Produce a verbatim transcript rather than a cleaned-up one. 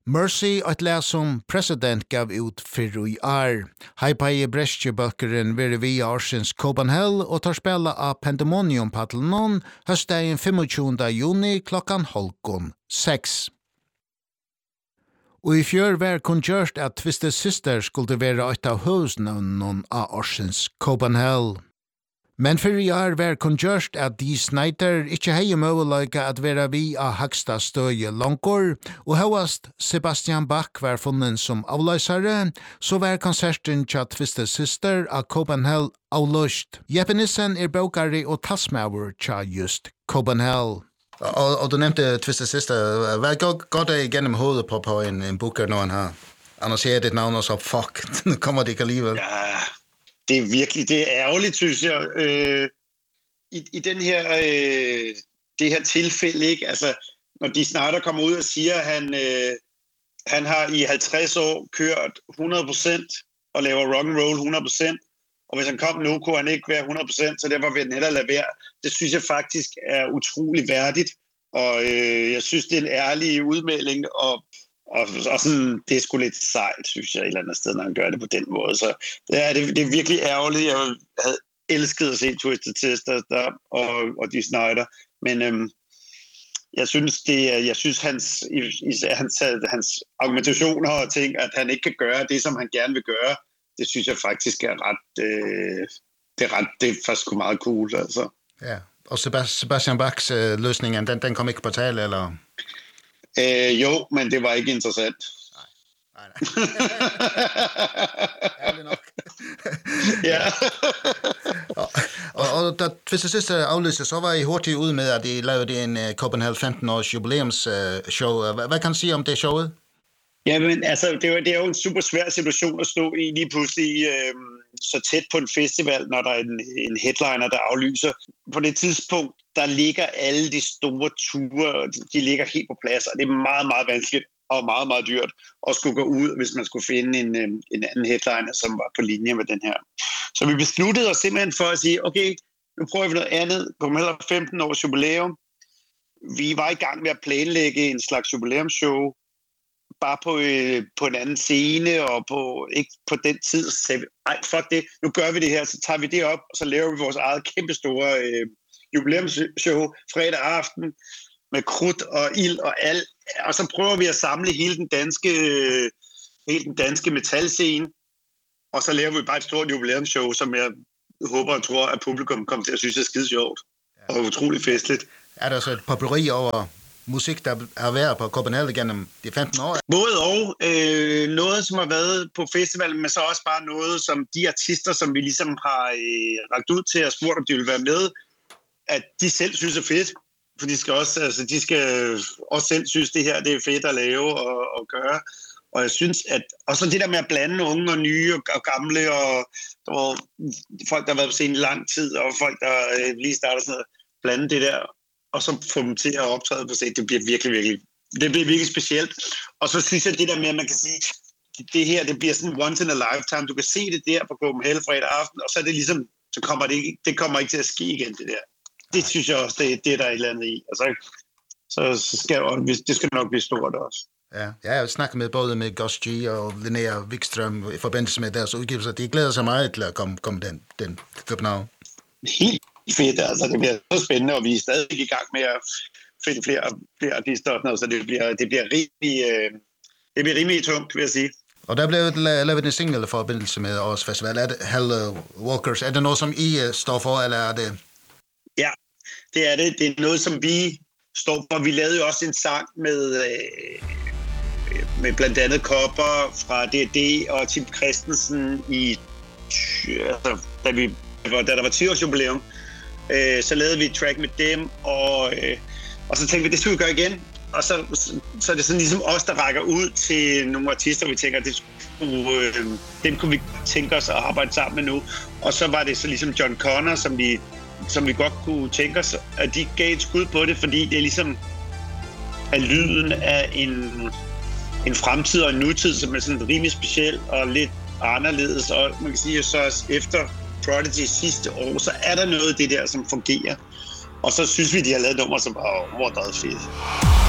Mercy, et lær som President gav ut fyrir i år. Hypai brestjebøkkeren veri vi årsens Copenhagen og tar spela av Pandemonium Paddlenon høstdagen tjueogtyvende juni klokkan halvgån seks. Og i fjør var kungjørst at Twisted Sister skulle være et av høvsnavnen av årsens Copenhagen. Men for i år var kungjørst at Dee Snider ikke hei møvelige at være vi av høgsta støye langkår, og høyast Sebastian Bach var funnet som avløsere, så var konserten til Twisted Sister av Copenhagen avløst. Jeppe Nissen er bøkare og talsmaver til just Copenhagen. Og, og du nevnte Twisted Sister. Hvad går, går det igennem hovedet på, på en, en booker, når han har annonceret dit navn, og så fuck, nu kommer det ikke alligevel? Ja, det er virkelig, det er ærgerligt, synes jeg. Øh, i, I den her, øh, det her tilfælde, ikke? Altså, når Dee Snider kommer ud og siger, at han, øh, han har i halvtreds år kørt hundrede procent og laver rock and roll hundrede procent, og hvis han kom nu, kunne han ikke være hundrede procent, så derfor vil han hellere lade være. Det synes jeg faktisk er utrolig værdigt, og øh, jeg synes, det er en ærlig udmelding, og, og, og sådan, det er sgu lidt sejt, synes jeg, et eller andet sted, når han gør det på den måde. Så ja, det, det er virkelig ærgerligt. Jeg havde elsket at se Twisted Sister der, og, og Dee Snider, men øhm, jeg synes, det er, jeg synes hans, især hans, hans argumentationer og ting, at han ikke kan gøre det, som han gerne vil gøre, det synes jeg faktisk er ret, øh, det er ret, det er faktisk meget cool, altså. Ja, og Sebastian Bachs øh, løsning, den, den kom ikke på tale, eller? Øh, jo, men det var ikke interessant. Nej, nej, nej. Ærlig nok. Ja. og, og, og da Twisted Sister afløste, så var I hurtigt ude med, at I lavede en uh, Copenhagen femten-års jubilæumsshow. Uh, hvad kan du sige om det showet? Ja, men altså, det er, det er jo en super svær situation at stå i lige pludselig øh, så tæt på en festival, når der er en, en headliner, der aflyser. På det tidspunkt, der ligger alle de store ture, de ligger helt på plads, og det er meget, meget vanskeligt og meget, meget dyrt at skulle gå ud, hvis man skulle finde en, en anden headliner, som var på linje med den her. Så vi besluttede os simpelthen for at sige, okay, nu prøver vi noget andet. Copenhagen femten års jubilæum. Vi var i gang med at planlægge en slags jubilæumsshow, bare på, øh, på en anden scene, og på, ikke på den tid, så sagde vi, ej, fuck det, nu gør vi det her, så tager vi det op, og så laver vi vores eget kæmpestore øh, jubilæumsshow fredag aften, med krudt og ild og alt, og så prøver vi at samle hele den danske, hele den danske metalscene, og så laver vi bare et stort jubilæumsshow, som jeg håber og tror, at publikum kommer til at synes er skide sjovt, og utrolig festligt. Er der så et potpourri over musik, der har været på Copenhagen gennem de femten år? Både og. Øh, noget, som har været på festivalen, men så også bare noget, som de artister, som vi ligesom har øh, rakt ud til og spurgt, om de vil være med, at de selv synes er fedt. For de skal også, altså, de skal også selv synes, det her det er fedt at lave og, og gøre. Og jeg synes, at og så det der med at blande unge og nye og, og gamle, og, og folk, der har været på scenen i lang tid, og folk, der øh, lige starter sådan noget, blande det der, og så få dem til at optræde på scenen, det bliver virkelig, virkelig, det bliver virkelig specielt. Og så synes jeg, det der med, at man kan sige, det her, det bliver sådan once in a lifetime. Du kan se det der på Copenhagen fredag aften, og så er det ligesom, så kommer det ikke, det kommer ikke til at ske igen, det der. Det synes jeg også, det, det er der et eller andet i. Altså, så, så skal det skal nok blive stort også. Ja, jeg har snakket med både med Gus G og Linnea Wikström i forbindelse med deres udgivelser. De glæder sig meget til at komme, komme den, den København. Helt fedt, altså det bliver så spændende, og vi er stadig i gang med at finde flere, flere artister og sådan noget, så det bliver, det bliver rimelig, øh, det bliver rimelig tungt, vil jeg sige. Og der blev lavet en single i forbindelse med årets festival. Er det Hello Walkers? Er det noget, som I står for, eller er det? Ja, det er det. Det er noget, som vi står for. Vi lavede jo også en sang med, øh, med blandt andet Kopper fra D og D og Tim Christensen i, altså, da, vi, da der var ti års jubilæum. Øh, så lavede vi et track med dem, og, øh, og så tænkte vi, det skulle vi gøre igen. Og så, så, så er det sådan ligesom os, der rækker ud til nogle artister, vi tænker, det skulle, øh, dem kunne vi tænke os at arbejde sammen med nu. Og så var det så ligesom John Connor, som vi, som vi godt kunne tænke os, at de gav et skud på det, fordi det er ligesom at lyden af en, en fremtid og en nutid, som er sådan rimelig speciel og lidt anderledes. Og man kan sige, at så efter Prodigy sidste år, så er der noget af det der, som fungerer. Og så synes vi, de har lavet nummer, som var overdrevet fedt.